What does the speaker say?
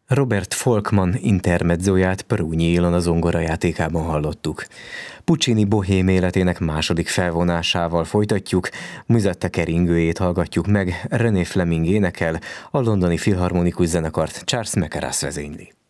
Robert Folkman intermedzóját Perugny Ilona zongorajátékában hallottuk. Puccini bohém életének második felvonásával folytatjuk, Musette keringőjét hallgatjuk meg, René Fleming énekel, a londoni filharmonikus zenekart Charles Mackerras vezényli.